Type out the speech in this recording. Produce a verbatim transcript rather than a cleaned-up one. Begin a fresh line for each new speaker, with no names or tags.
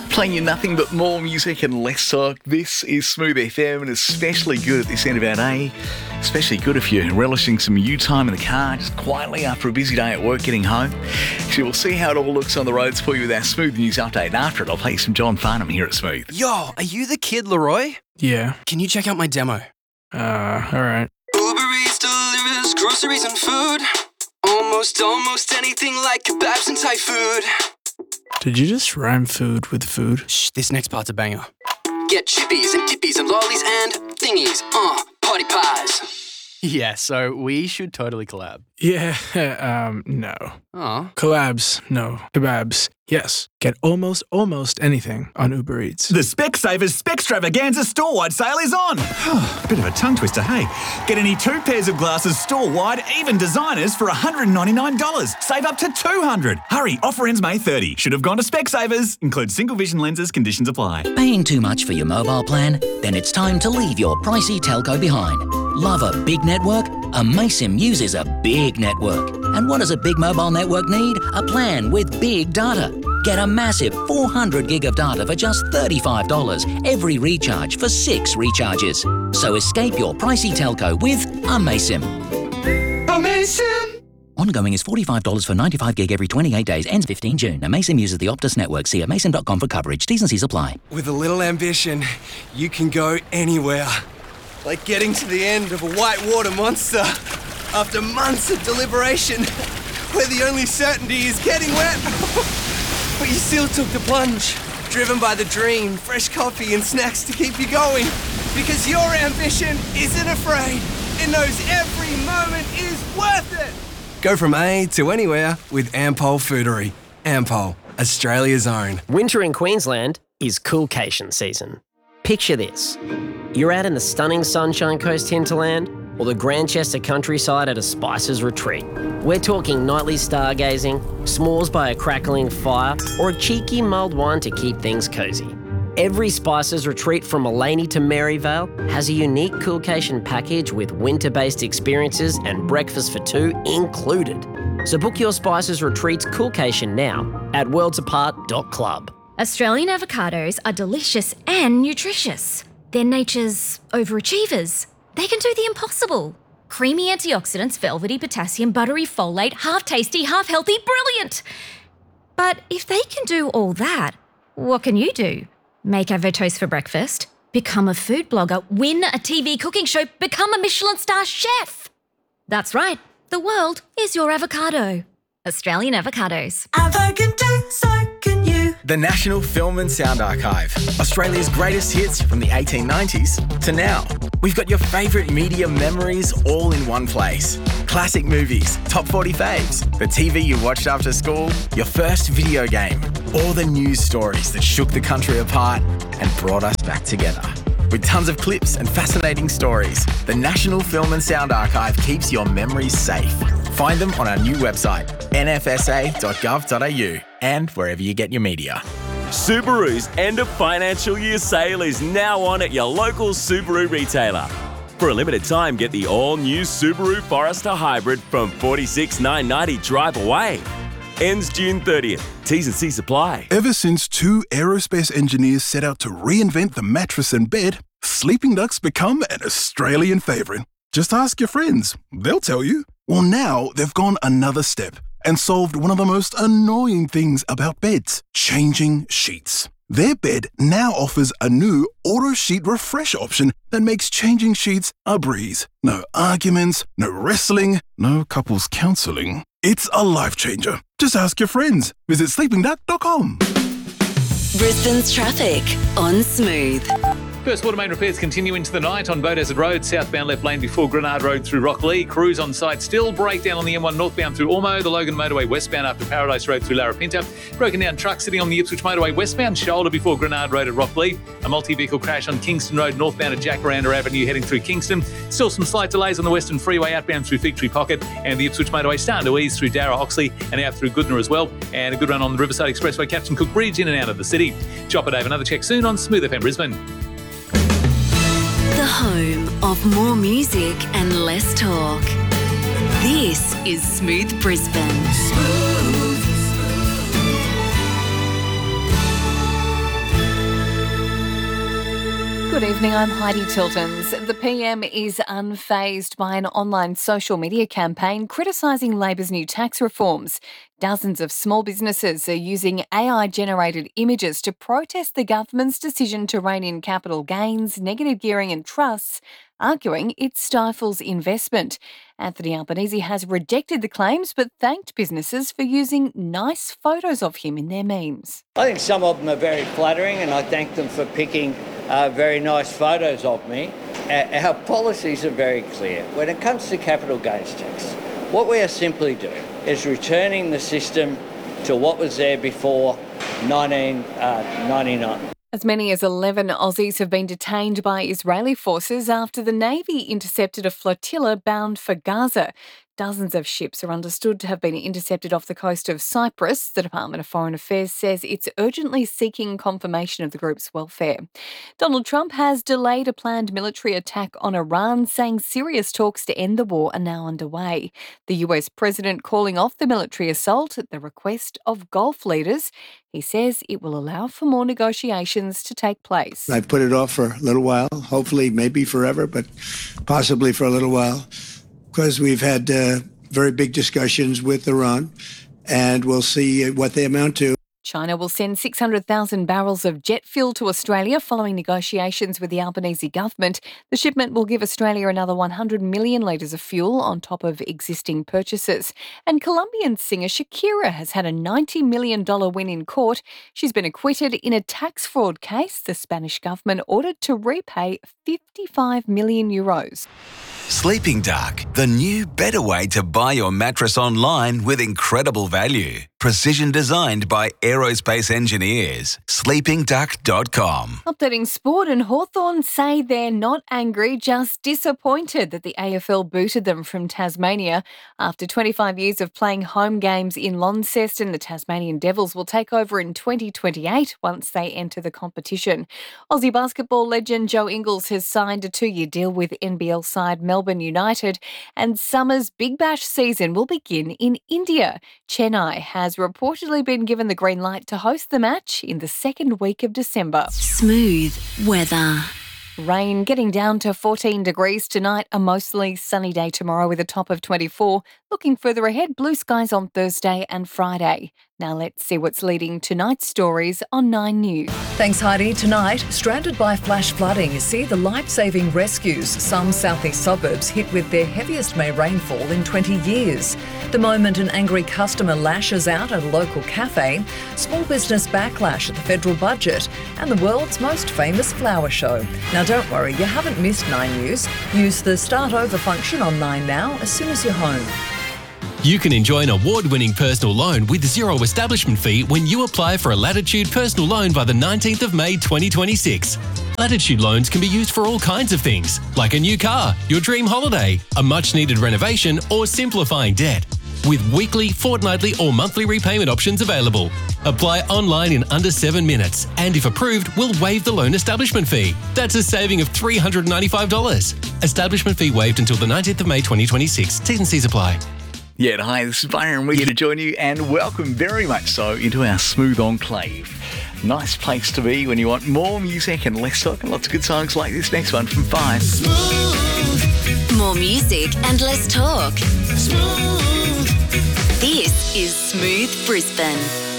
Playing you nothing but more music and less talk. This is Smooth F M, and especially good at this end of our day. Especially good if you're relishing some you time in the car, just quietly after a busy day at work getting home. So we'll see how it all looks on the roads for you with our Smooth News update. And after it, I'll play you some John Farnham here at Smooth.
Yo, are you the kid, Leroy?
Yeah.
Can you check out my demo?
Uh, alright.
Uber Eats delivers groceries and food. Almost, almost anything like kebabs and Thai food.
Did you just rhyme food with food?
Shh, this next part's a banger.
Get chippies and dippies and lollies and thingies. Uh, party pies.
Yeah, so we should totally collab.
Yeah, um, no.
Aw.
Collabs, no. Kebabs, yes. Get almost, almost anything on Uber Eats.
The Specsavers Specstravaganza store-wide sale is on. Bit of a tongue twister, hey? Get any two pairs of glasses store-wide, even designers, for one hundred ninety-nine dollars. Save up to two hundred dollars. Hurry, offer ends May thirtieth. Should have gone to Specsavers. Includes single vision lenses, conditions apply.
Paying too much for your mobile plan? Then it's time to leave your pricey telco behind. Love a big network? Amaysim uses a big network. And what does a big mobile network need? A plan with big data. Get a massive four hundred gig of data for just thirty-five dollars every recharge for six recharges. So escape your pricey telco with Amaysim.
Amaysim!
Ongoing is forty-five dollars for ninety-five gig every twenty-eight days, ends fifteenth of June. Amaysim uses the Optus network. See amaysim dot com for coverage. T's and C's apply.
With a little ambition, you can go anywhere. Like getting to the end of a whitewater monster after months of deliberation, where the only certainty is getting wet. But you still took the plunge, driven by the dream, fresh coffee and snacks to keep you going. Because your ambition isn't afraid. It knows every moment is worth it. Go from A to anywhere with Ampol Foodery. Ampol, Australia's own.
Winter in Queensland is coolcation season. Picture this. You're out in the stunning Sunshine Coast hinterland or the Grantchester countryside at a Spices retreat. We're talking nightly stargazing, s'mores by a crackling fire, or a cheeky mulled wine to keep things cosy. Every Spices retreat from Mullaney to Maryvale has a unique coolcation package with winter-based experiences and breakfast for two included. So book your Spices retreats coolcation now at worlds apart dot club.
Australian avocados are delicious and nutritious. They're nature's overachievers. They can do the impossible. Creamy antioxidants, velvety potassium, buttery folate, half tasty, half healthy, brilliant. But if they can do all that, what can you do? Make avotoast for breakfast, become a food blogger, win a T V cooking show, become a Michelin star chef. That's right, the world is your avocado. Australian avocados.
Avo can do, so can you.
The National Film and Sound Archive. Australia's greatest hits from the eighteen nineties to now. We've got your favourite media memories all in one place. Classic movies, top forty faves, the T V you watched after school, your first video game, all the news stories that shook the country apart and brought us back together. With tons of clips and fascinating stories, the National Film and Sound Archive keeps your memories safe. Find them on our new website, n f s a dot gov dot a u, and wherever you get your media.
Subaru's end of financial year sale is now on at your local Subaru retailer. For a limited time, get the all-new Subaru Forester Hybrid from forty-six thousand nine hundred ninety dollars drive away. Ends June thirtieth. T's and C's apply.
Ever since two aerospace engineers set out to reinvent the mattress and bed, Sleeping Duck's become an Australian favourite. Just ask your friends. They'll tell you. Well, now they've gone another step and solved one of the most annoying things about beds, changing sheets. Their bed now offers a new auto sheet refresh option that makes changing sheets a breeze. No arguments, no wrestling, no couples counselling. It's a life changer. Just ask your friends. Visit sleeping duck dot com.
Brisbane's traffic on Smooth.
First water main repairs continue into the night on Bow Desert Road, southbound left lane before Grenard Road through Rocklea. Crews on site still. Breakdown on the M one northbound through Ormo, the Logan Motorway westbound after Paradise Road through Larapinta. Broken down truck sitting on the Ipswich Motorway westbound shoulder before Grenard Road at Rocklea. A multi-vehicle crash on Kingston Road northbound at Jacaranda Avenue heading through Kingston. Still some slight delays on the Western Freeway outbound through Fig Tree Pocket, and the Ipswich Motorway starting to ease through Darra Oxley and out through Goodna as well. And a good run on the Riverside Expressway, Captain Cook Bridge in and out of the city. Chopper Dave, another check soon on Smooth F M Brisbane.
The home of more music and less talk. This is Smooth Brisbane. Smooth.
Good evening, I'm Heidi Tiltons. The P M is unfazed by an online social media campaign criticising Labor's new tax reforms. Dozens of small businesses are using A I-generated images to protest the government's decision to rein in capital gains, negative gearing and trusts, arguing it stifles investment. Anthony Albanese has rejected the claims but thanked businesses for using nice photos of him in their memes.
I think some of them are very flattering and I thank them for picking uh, very nice photos of me. Uh, our policies are very clear. When it comes to capital gains tax, what we are simply doing is returning the system to what was there before nineteen ninety-nine.
As many as eleven Aussies have been detained by Israeli forces after the Navy intercepted a flotilla bound for Gaza. Dozens of ships are understood to have been intercepted off the coast of Cyprus. The Department of Foreign Affairs says it's urgently seeking confirmation of the group's welfare. Donald Trump has delayed a planned military attack on Iran, saying serious talks to end the war are now underway. The U S president calling off the military assault at the request of Gulf leaders. He says it will allow for more negotiations to take place.
I've put it off for a little while, hopefully maybe forever, but possibly for a little while, because we've had uh, very big discussions with Iran, and we'll see what they amount to.
China will send six hundred thousand barrels of jet fuel to Australia following negotiations with the Albanese government. The shipment will give Australia another one hundred million litres of fuel on top of existing purchases. And Colombian singer Shakira has had a ninety million dollars win in court. She's been acquitted in a tax fraud case the Spanish government ordered to repay fifty-five million euros.
Sleeping Dark, the new better way to buy your mattress online with incredible value. Precision designed by aerospace engineers. sleeping duck dot com.
Updating sport, and Hawthorn say they're not angry, just disappointed that the A F L booted them from Tasmania. After twenty-five years of playing home games in Launceston, the Tasmanian Devils will take over in twenty twenty-eight once they enter the competition. Aussie basketball legend Joe Ingles has signed a two-year deal with N B L side Melbourne United, and summer's Big Bash season will begin in India. Chennai has reportedly been given the green light to host the match in the second week of December.
Smooth weather.
Rain getting down to fourteen degrees tonight, a mostly sunny day tomorrow with a top of twenty-four. Looking further ahead, blue skies on Thursday and Friday. Now let's see what's leading tonight's stories on Nine News.
Thanks, Heidi. Tonight, stranded by flash flooding, see the life-saving rescues. Some southeast suburbs hit with their heaviest May rainfall in twenty years. The moment an angry customer lashes out at a local cafe, small business backlash at the federal budget, and the world's most famous flower show. Now don't worry, you haven't missed Nine News. Use the Start Over function on Nine Now as soon as you're home.
You can enjoy an award-winning personal loan with zero establishment fee when you apply for a Latitude personal loan by the nineteenth of May twenty twenty-six. Latitude loans can be used for all kinds of things, like a new car, your dream holiday, a much-needed renovation, or simplifying debt. With weekly, fortnightly or monthly repayment options available. Apply online in under seven minutes, and if approved, we'll waive the loan establishment fee. That's a saving of three hundred ninety-five dollars. Establishment fee waived until the nineteenth of May twenty twenty-six. T's and C's apply.
Yeah, hi, this is Byron. We're here to join you, and welcome very much so into our Smooth Enclave. Nice place to be when you want more music and less talk, and lots of good songs like this next one from Five.
Smooth. More music and less talk. Smooth. This is Smooth Brisbane.